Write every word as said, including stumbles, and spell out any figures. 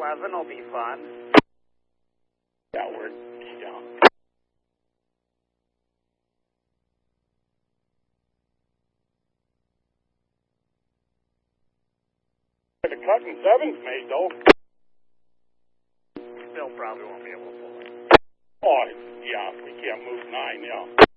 eleven will be fun. That word, yeah. The cut in seven's made, though. Still probably won't be able to pull it. Oh, yeah, we can't move nine, yeah.